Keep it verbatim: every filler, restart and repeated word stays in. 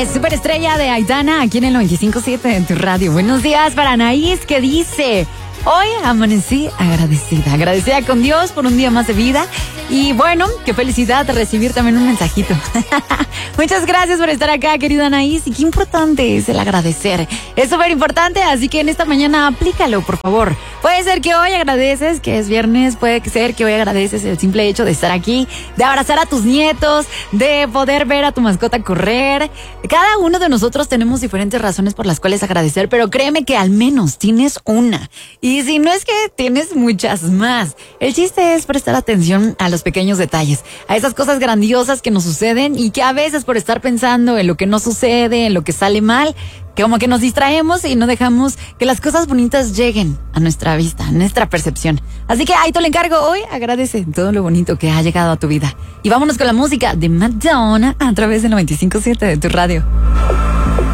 de Superestrella de Aitana aquí en el noventa y cinco punto siete en tu radio. Buenos días para Anaís, que dice: hoy amanecí agradecida, agradecida con Dios por un día más de vida. Y bueno, qué felicidad recibir también un mensajito. Muchas gracias por estar acá, querida Anaís. Y qué importante es el agradecer. Es súper importante, así que en esta mañana aplícalo, por favor. Puede ser que hoy agradeces que es viernes, puede ser que hoy agradeces el simple hecho de estar aquí, de abrazar a tus nietos, de poder ver a tu mascota correr. Cada uno de nosotros tenemos diferentes razones por las cuales agradecer, pero créeme que al menos tienes una. Y si no es que tienes muchas más. El chiste es prestar atención a los pequeños detalles, a esas cosas grandiosas que nos suceden y que a veces por estar pensando en lo que no sucede, en lo que sale mal, que como que nos distraemos y no dejamos que las cosas bonitas lleguen a nuestra vista, a nuestra percepción. Así que ahí te lo encargo hoy, agradece todo lo bonito que ha llegado a tu vida. Y vámonos con la música de Madonna a través del noventa y cinco punto siete de tu radio.